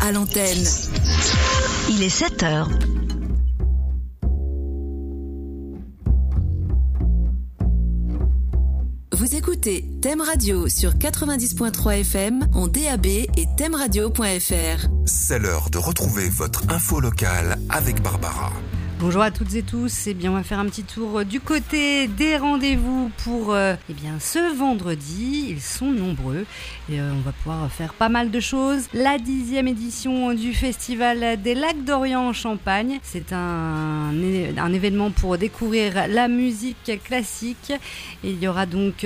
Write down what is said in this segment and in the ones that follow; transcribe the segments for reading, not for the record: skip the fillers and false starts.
à l'antenne. Il est 7h. Vous écoutez Thème Radio sur 90.3 FM en DAB et thèmeradio.fr. C'est l'heure de retrouver votre info locale avec Barbara. Bonjour à toutes et tous, on va faire un petit tour du côté des rendez-vous pour ce vendredi. Ils sont nombreux et on va pouvoir faire pas mal de choses. La 10e édition du Festival des Lacs d'Orient en Champagne. C'est un événement pour découvrir la musique classique. Et il y aura donc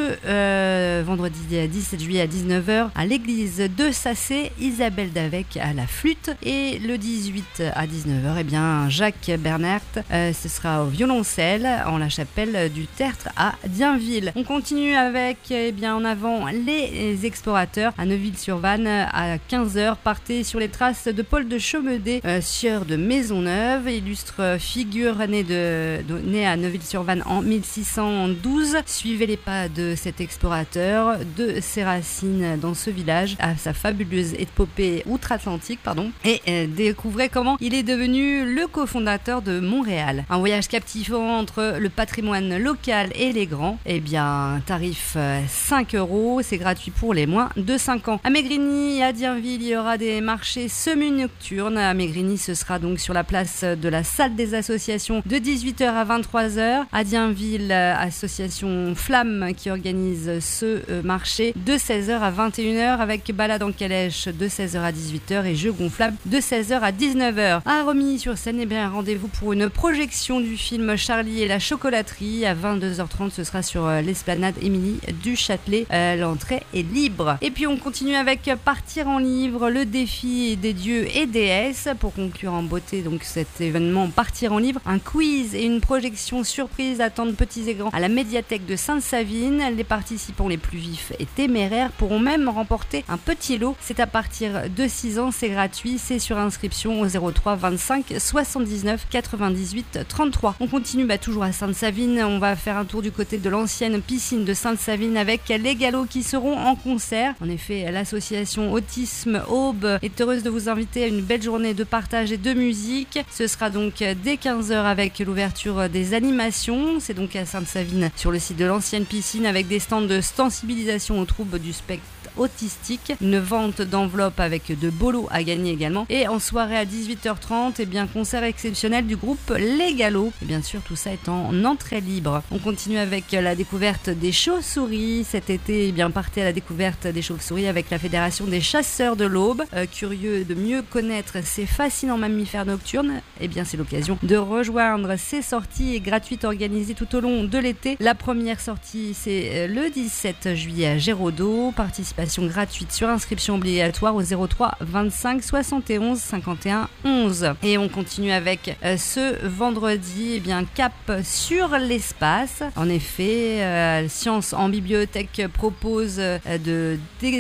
ce vendredi 17 juillet à 19h à l'église de Sacé, Isabelle Davec à la flûte. Et le 18 à 19h, Jacques Bernert, ce sera au violoncelle en la chapelle du Tertre à Dienville. On continue avec en avant les explorateurs à Neuville-sur-Vanne à 15h. Partez sur les traces de Paul de Chaumedet, sieur de Maisonneuve, illustre figure né à Neuville-sur-Vanne en 1612. Suivez les pas de cet explorateur, de ses racines dans ce village à sa fabuleuse épopée outre-Atlantique, et découvrez comment il est devenu le cofondateur de Montréal. Un voyage captivant entre le patrimoine local et les grands. Tarif 5 €, c'est gratuit pour les moins de 5 ans. À Mégrini et à Dienville, il y aura des marchés semi-nocturnes. À Mégrini, ce sera donc sur la place de la salle des associations de 18h à 23h. À Dienville, association Flamme qui organise ce marché de 16h à 21h avec balade en calèche de 16h à 18h et jeux gonflables de 16h à 19h. À Romilly-sur-Seine, rendez-vous pour une projection du film Charlie et la chocolaterie. À 22h30, ce sera sur l'esplanade Émilie du Châtelet. L'entrée est libre. Et puis on continue avec Partir en livre, le défi des dieux et déesses. Pour conclure en beauté donc cet événement Partir en livre, un quiz et une projection surprise attendent petits et grands à la médiathèque de Sainte-Savine. Les participants les plus vifs et téméraires pourront même remporter un petit lot. C'est à partir de 6 ans, c'est gratuit, c'est sur inscription au 03 25 79 98 33. On continue toujours à Sainte-Savine. On va faire un tour du côté de l'ancienne piscine de Sainte-Savine avec les Galops qui seront en concert. En effet, l'association Autisme Aube est heureuse de vous inviter à une belle journée de partage et de musique. Ce sera donc dès 15h avec l'ouverture des animations. C'est donc à Sainte-Savine sur le site de l'ancienne piscine avec des stands de sensibilisation aux troubles du spectre autistique, une vente d'enveloppes avec de beaux lots à gagner également, et en soirée à 18h30 concert exceptionnel du groupe Les Galops, et bien sûr tout ça est en entrée libre. On continue avec la découverte des chauves-souris. Cet été, partez à la découverte des chauves-souris avec la Fédération des chasseurs de l'Aube. Curieux de mieux connaître ces fascinants mammifères nocturnes, c'est l'occasion de rejoindre ces sorties gratuites organisées tout au long de l'été. La première sortie c'est le 17 juillet à Géraudot, participation gratuite sur inscription obligatoire au 03 25 71 51 11. Et on continue avec ce vendredi cap sur l'espace. En effet, Science en bibliothèque propose de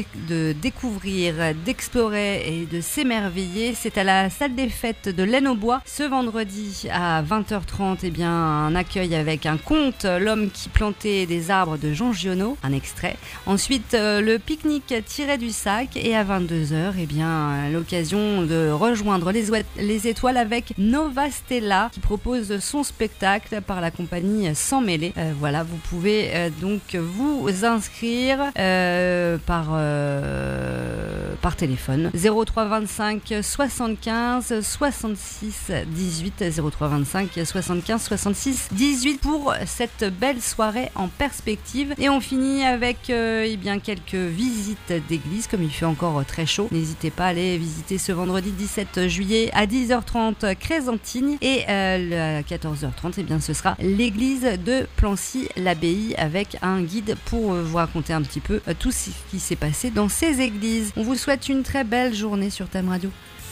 découvrir, d'explorer et de s'émerveiller. C'est à la salle des fêtes de l'Aisne-aux-Bois ce vendredi à 20h30. Un accueil avec un conte, L'homme qui plantait des arbres de Jean Giono, un extrait. Ensuite, le pique-nique tiré du sac, et à 22h, l'occasion de rejoindre les étoiles avec Nova Stella qui propose son spectacle par la compagnie Sans Mêler. Vous pouvez donc vous inscrire par téléphone 03 25 75 66 18 03 25 75 66 18 pour cette belle soirée en perspective. Et on finit avec quelques visites d'église, comme il fait encore très chaud. N'hésitez pas à aller visiter ce vendredi 17 juillet à 10h30 Crézantine, et à 14h30 ce sera l'église de Plancy-l'Abbaye avec un guide pour vous raconter un petit peu tout ce qui s'est passé dans ces églises. On vous souhaite une très belle journée sur Thème Radio.